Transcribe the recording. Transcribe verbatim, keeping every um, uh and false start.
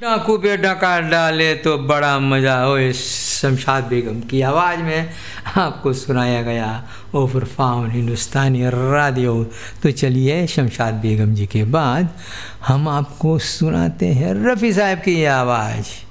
डाकू पे डका डाले तो बड़ा मज़ा हो। शमशाद बेगम की आवाज़ में आपको सुनाया गया ओ परफॉर्म हिंदुस्तानी रेडियो। तो चलिए शमशाद बेगम जी के बाद हम आपको सुनाते हैं रफ़ी साहब की आवाज़।